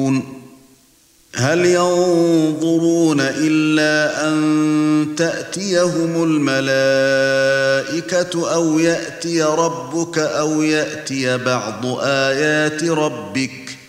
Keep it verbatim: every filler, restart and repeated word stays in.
يعملون هل ينظرون إلا أن تأتيهم الملائكة أو يأتي ربك أو يأتي بعض آيات ربك